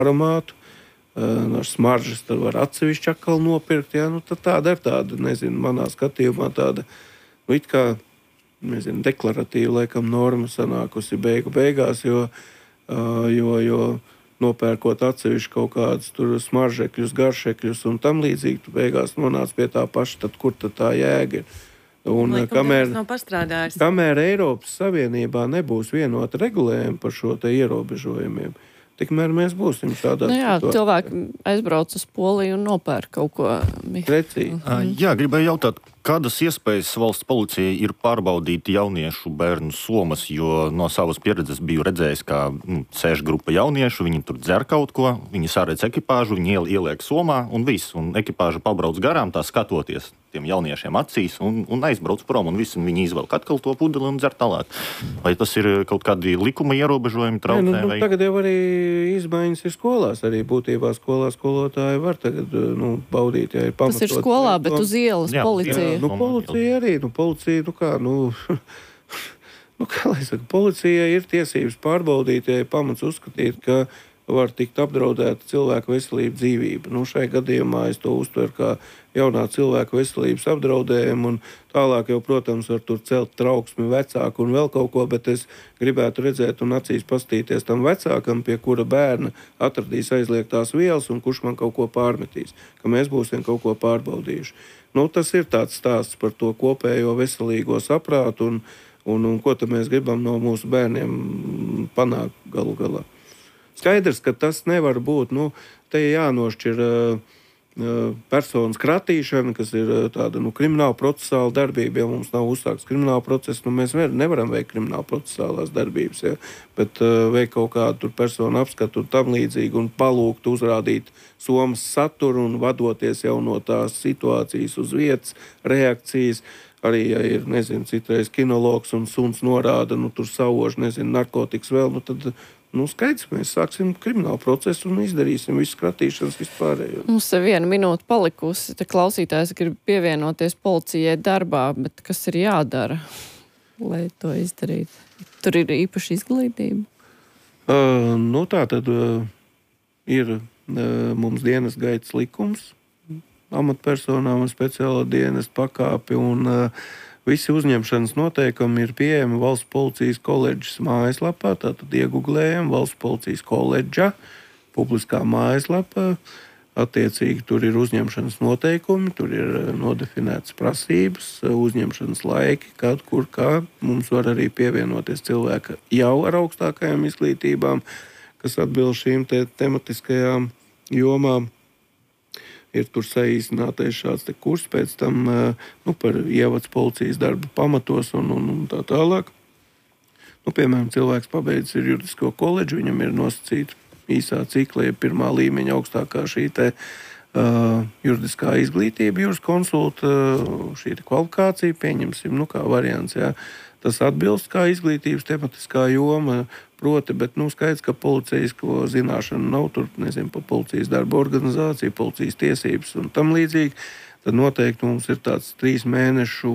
aromātu, ar smaržas tad var atsevišķi atkal nopirkt, jā, nu tad tāda ir tāda, nezinu, manā skatījumā tāda, nu it kā, nezinu, deklaratīva, laikam, norma sanākusi beigās, jo nopērkot atsevišķi kaut kādus tur smaržekļus, garšekļus un tam līdzīgi, tu beigās nonāc pie tā paša, tad kur tad tā jēga ir? Un kamēr Eiropas Savienībā nebūs vienota regulējuma par šo te ierobežojumiem, tikmēr mēs būsim tādā situācijā. Cilvēki aizbrauc uz Poliju un nopērk kaut ko. Precīzi. Jā, gribēju jautāt, kādas iespējas valsts policijai ir pārbaudīt jauniešu bērnu somas, jo no savas pieredzes biju redzējis, kā sēž grupa jauniešu, viņi tur dzer kaut ko, viņi sāredz ekipāžu, viņi ieliek somā un viss, un ekipāža pabrauc garām, tā skatoties tiem jauniešiem acīs un aizbrauc prom, un visi viņi izvelk atkal to pudeli un dzer tālāk. Vai tas ir kaut kādi likuma ierobežojumi traucē? Tagad jau arī izmaiņas ir skolās, arī būtībā skolotāji var tagad baudīt, ja ir pamatot. Tas ir skolā, bet uz ielas policija. Policija arī, kā lai saka, policija ir tiesības pārbaudīt, ja ir pamats uzskatīt, ka var tikt apdraudēta cilvēka veselība, dzīvība. Šai gadījumā es to uztveru kā jaunā cilvēka veselības apdraudējumu, un tālāk jau, protams, var tur celt trauksmi vecāku un vēl kaut ko, bet es gribētu redzēt un acīs pastīties tam vecākam, pie kura bērna atradīs aizliegtās vielas un kurš man kaut ko pārmetīs, ka mēs būsim kaut ko pārbaudījuši. Tas ir tāds stāsts par to kopējo veselīgo saprātu un ko tad mēs gribam no mūsu bērniem panākt galu galā. Skaidrs, ka tas nevar būt, te jānošķir personas kratīšana, kas ir tāda krimināla procesāla darbība, ja mums nav uzsākts krimināla procesa, mēs nevaram veikt krimināla procesālās darbības, ja, bet veikt kaut kādu tur personu apskatu un tam līdzīgi un palūgt uzrādīt somas saturu un vadoties jau no tās situācijas uz vietas, reakcijas. Arī, ja ir, citreiz kinologs un suns norāda, tur sauž, narkotikas vēl, tad skaidrs, mēs sāksim kriminālu procesu un izdarīsim visu kratīšanas vispārējo. Mums ir 1 minūte palikusi, te klausītājs grib pievienoties policijai darbā, bet kas ir jādara, lai to izdarītu? Tur ir īpaši izglītība? Tā tad ir mums dienas gaitas likums, amatpersonām un speciālo dienas pakāpi, un visi uzņemšanas noteikumi ir pieejami Valsts policijas koledžas mājaslapā, tātad ieguglējam Valsts policijas koledža, publiskā mājaslapā, attiecīgi tur ir uzņemšanas noteikumi, tur ir nodefinētas prasības, uzņemšanas laiki, kad, kur, kā. Mums var arī pievienoties cilvēka jau ar augstākajām izglītībām, kas atbilst šīm tematiskajām jomām. Ir tur saīsinātais šāds te kurs, pēc tam par ievads policijas darbu pamatos un tā tālāk. Piemēram, cilvēks pabeidzis ir juridisko koledžu, viņam ir nosacīta īsā cikla, ja pirmā līmeņa augstākā šī te juridiskā izglītība, juriskonsulta, šī te kvalifikācija, pieņemsim, kā variants, jā. Tas atbilst kā izglītības tematiskā joma, proti, bet skaidrs, ka policijasko zināšanu nav tur, pa policijas darba organizāciju, policijas tiesības un tam līdzīgi, tad noteikti mums ir tāds 3 mēnešu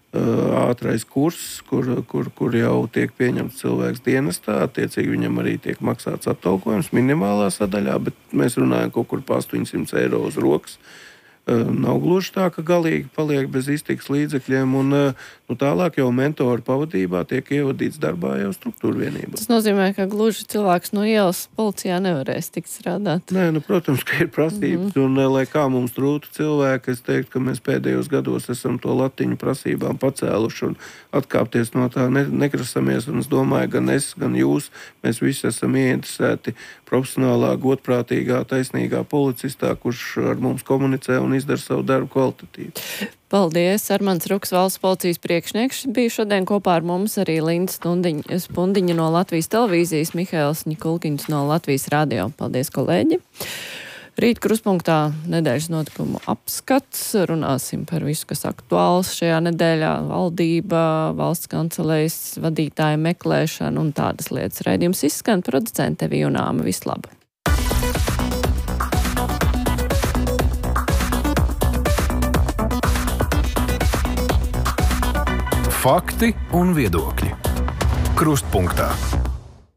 ātrais kurs, kur jau tiek pieņemts cilvēks dienestā, attiecīgi viņam arī tiek maksāts atalgojums minimālā sadaļā, bet mēs runājam kaut kur pa 800 eiro uz rokas. Nav gluži tā, ka galīgi paliek bez iztikas līdzekļiem, un tālāk jau mentoru pavadībā tiek ievadīts darbā jau struktūra vienībā. Tas nozīmē, ka gluži cilvēks no ielas policijā nevarēs tikt strādāt. Nē, protams, ka ir prasības, un lai kā mums trūtu cilvēki, es teiktu, ka mēs pēdējos gados esam to latiņu prasībām pacēluši un atkāpties no tā negrasamies, un es domāju, gan es, gan jūs, mēs visi esam ieinteresēti profesionālā, godprātīgā, taisnīgā policistā, kurš ar mums komunicē un izdara savu darbu kvalitatīvi. Paldies! Armands Ruks, Valsts policijas priekšnieks, bija šodien kopā ar mums, arī Linda Spundiņa no Latvijas televīzijas, Mihails Ņikulkiņš no Latvijas radio. Paldies, kolēģi! Rīt kruspunktā nedēļas notikumu apskats. Runāsim par visu, kas aktuāls šajā nedēļā. Valdība, valsts kancelējas vadītāja meklēšana un tādas lietas. Raidījums izskan, producente Vijunāma. Vislaba! Fakti un viedokļi. Krustpunktā.